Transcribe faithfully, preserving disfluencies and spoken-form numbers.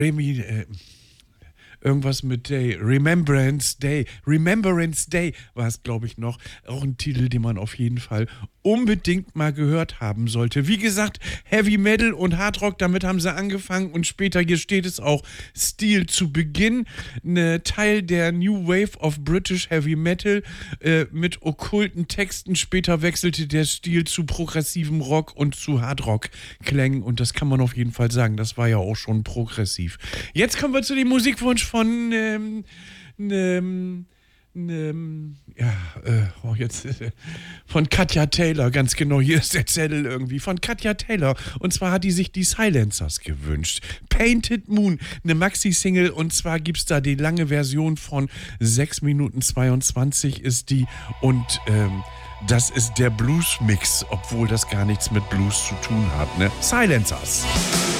Remi, äh, irgendwas mit Day. Remembrance Day. Remembrance Day war es, glaube ich, noch. Auch ein Titel, den man auf jeden Fall unbedingt mal gehört haben sollte. Wie gesagt, Heavy Metal und Hard Rock, damit haben sie angefangen und später, hier steht es auch, Stil zu Beginn. Ein Teil der New Wave of British Heavy Metal äh, mit okkulten Texten. Später wechselte der Stil zu progressivem Rock und zu Hard Rock Klängen und das kann man auf jeden Fall sagen. Das war ja auch schon progressiv. Jetzt kommen wir zu dem Musikwunsch von ähm, ähm, ähm, ja, äh, oh, jetzt äh, von Katja Taylor, ganz genau, hier ist der Zettel irgendwie, von Katja Taylor. Und zwar hat die sich die Silencers gewünscht. Painted Moon, eine Maxi-Single, und zwar gibt es da die lange Version von sechs Minuten zweiundzwanzig ist die, und ähm, das ist der Blues-Mix, obwohl das gar nichts mit Blues zu tun hat, ne? Silencers.